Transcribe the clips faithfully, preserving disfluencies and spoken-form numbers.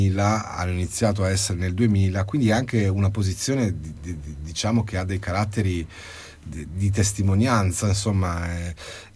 hanno iniziato a essere nel duemila, quindi è anche una posizione di, di, diciamo che ha dei caratteri di, di testimonianza, insomma, e,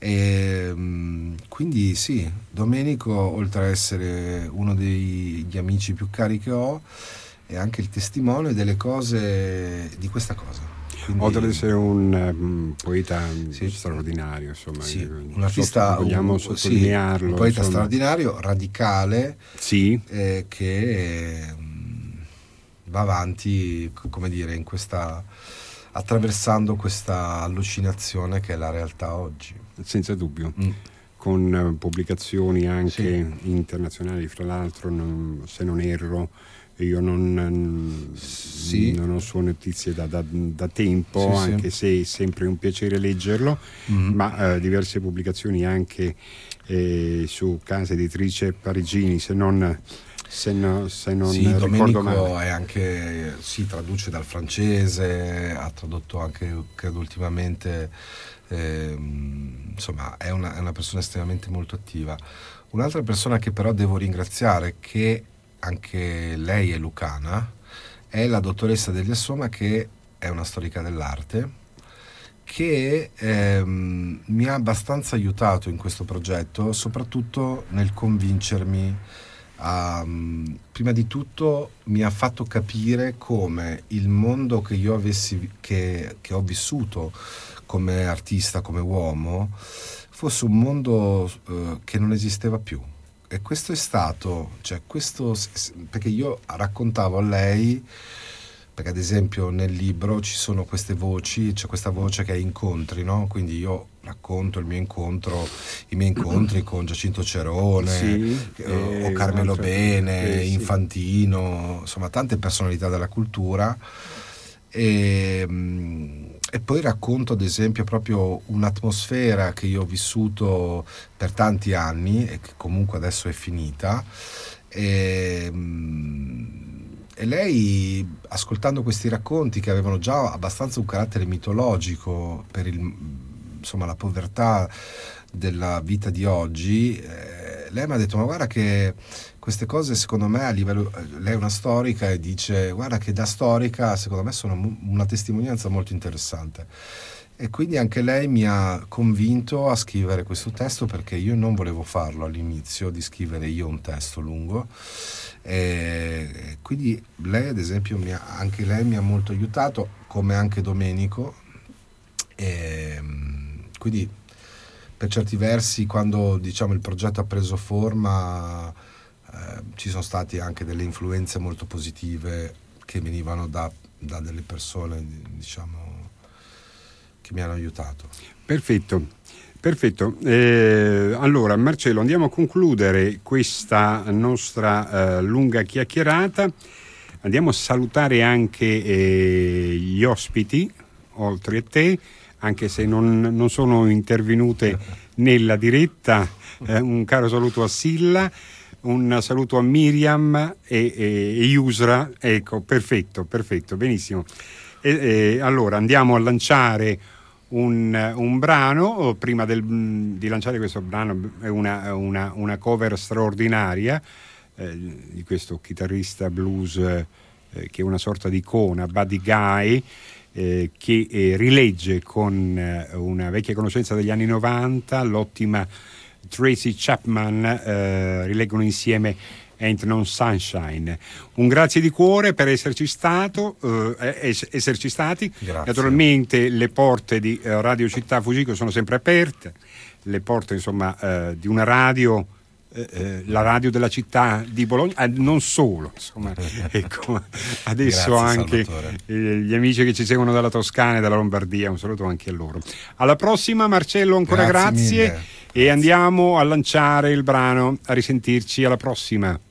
e, quindi sì, Domenico, oltre a essere uno degli amici più cari che ho, è anche il testimone delle cose, di questa cosa. Quindi, oltre ad essere un um, poeta sì, straordinario, insomma, sì, un artista, vogliamo un, sottolinearlo, sì, un poeta insomma. straordinario, radicale, sì. eh, che eh, va avanti, come dire, in questa, attraversando questa allucinazione che è la realtà oggi. Senza dubbio. Mm. Con uh, pubblicazioni anche sì. internazionali, fra l'altro, non, se non erro. Io non, sì. non ho sue notizie da, da, da tempo, sì, anche sì. se è sempre un piacere leggerlo, mm-hmm. ma eh, diverse pubblicazioni anche eh, su case editrici parigini, se non, se no, se non sì, ricordo Domenico male. È anche, si traduce dal francese, ha tradotto anche, credo ultimamente, eh, insomma è una, è una persona estremamente molto attiva. Un'altra persona che però devo ringraziare, che anche lei è lucana, è la dottoressa Delia Soma, che è una storica dell'arte, che ehm, mi ha abbastanza aiutato in questo progetto, soprattutto nel convincermi a, um, prima di tutto mi ha fatto capire come il mondo che io avessi che, che ho vissuto come artista, come uomo, fosse un mondo uh, che non esisteva più. E questo è stato, cioè questo, perché io raccontavo a lei, perché ad esempio nel libro ci sono queste voci, c'è questa voce che è incontri, no? Quindi io racconto il mio incontro, i miei incontri con Giacinto Cerone, sì, eh, o Carmelo Bene, eh, Infantino, sì. Insomma tante personalità della cultura. E, e poi racconto ad esempio proprio un'atmosfera che io ho vissuto per tanti anni e che comunque adesso è finita, e, e lei, ascoltando questi racconti che avevano già abbastanza un carattere mitologico per il, insomma, la povertà della vita di oggi, eh, lei mi ha detto: ma guarda che queste cose secondo me a livello, lei è una storica e dice guarda che da storica secondo me sono una testimonianza molto interessante, e quindi anche lei mi ha convinto a scrivere questo testo, perché io non volevo farlo all'inizio, di scrivere io un testo lungo, e quindi lei ad esempio mi ha, anche lei mi ha molto aiutato, come anche Domenico, e quindi per certi versi quando diciamo il progetto ha preso forma Eh, ci sono state anche delle influenze molto positive che venivano da, da delle persone, diciamo, che mi hanno aiutato. Perfetto, perfetto. Eh, allora Marcello, andiamo a concludere questa nostra eh, lunga chiacchierata. Andiamo a salutare anche eh, gli ospiti, oltre a te, anche se non, non sono intervenute nella diretta. Eh, un caro saluto a Silla, un saluto a Miriam e, e, e Yusra. Ecco, perfetto, perfetto, benissimo. E, e, allora andiamo a lanciare un, un brano. Prima del, di lanciare questo brano, è una, una, una cover straordinaria eh, di questo chitarrista blues eh, che è una sorta di icona, Buddy Guy, eh, che eh, rilegge con eh, una vecchia conoscenza degli anni novanta, l'ottima Tracy Chapman, eh, rileggono insieme Ain't No Sunshine. Un grazie di cuore per esserci stato, eh, esserci stati. Grazie. Naturalmente le porte di eh, Radio Città Fugico sono sempre aperte, le porte insomma eh, di una radio, eh, eh, la radio della città di Bologna, eh, non solo, insomma, ecco, adesso Grazie, anche eh, gli amici che ci seguono dalla Toscana e dalla Lombardia, un saluto anche a loro. Alla prossima Marcello, ancora grazie, grazie. E andiamo a lanciare il brano. A risentirci, alla prossima.